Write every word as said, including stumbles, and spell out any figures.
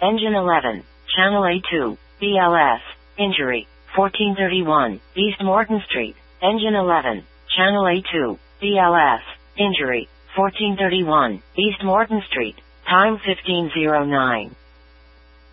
Engine eleven, Channel A two, B L S, injury, fourteen thirty-one, East Morton Street. Engine eleven, Channel A two, B L S, injury, fourteen thirty-one, East Morton Street. Time fifteen oh nine.